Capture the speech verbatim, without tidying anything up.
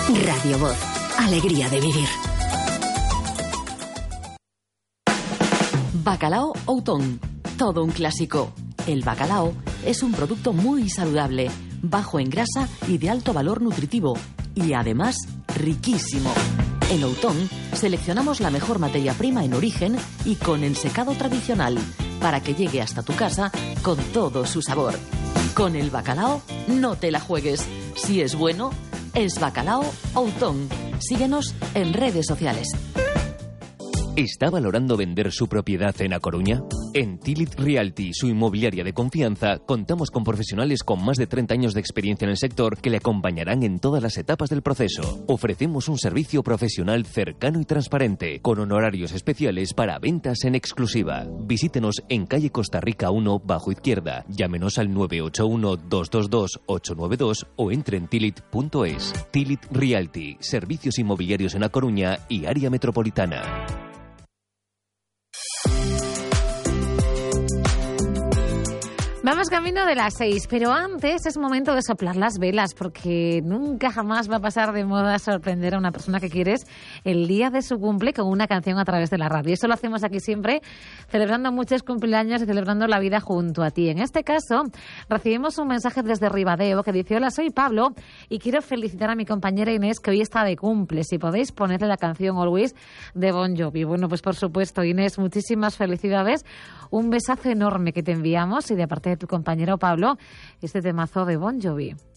Radio Voz. Alegría de vivir. Bacalao Outón. Todo un clásico. El bacalao es un producto muy saludable, bajo en grasa y de alto valor nutritivo. Y además, riquísimo. En Outón seleccionamos la mejor materia prima en origen y con ensecado tradicional, para que llegue hasta tu casa con todo su sabor. Con el bacalao, no te la juegues. Si es bueno, es Bacalao Outón. Síguenos en redes sociales. ¿Está valorando vender su propiedad en A Coruña? En Tilit Realty, su inmobiliaria de confianza, contamos con profesionales con más de treinta años de experiencia en el sector que le acompañarán en todas las etapas del proceso. Ofrecemos un servicio profesional cercano y transparente, con honorarios especiales para ventas en exclusiva. Visítenos en calle Costa Rica uno, bajo izquierda. Llámenos al nueve ocho uno, dos dos dos, ocho nueve dos o entre en tilit punto es. Tilit Realty, servicios inmobiliarios en A Coruña y área metropolitana. Vamos camino de las seis, pero antes es momento de soplar las velas, porque nunca jamás va a pasar de moda sorprender a una persona que quieres el día de su cumple con una canción a través de la radio. Eso lo hacemos aquí siempre, celebrando muchos cumpleaños y celebrando la vida junto a ti. En este caso, recibimos un mensaje desde Ribadeo que dice: hola, soy Pablo y quiero felicitar a mi compañera Inés, que hoy está de cumple. Si podéis ponerle la canción Always de Bon Jovi. Bueno, pues por supuesto, Inés, muchísimas felicidades. Un besazo enorme que te enviamos y de parte de tu compañero Pablo, este temazo de Bon Jovi.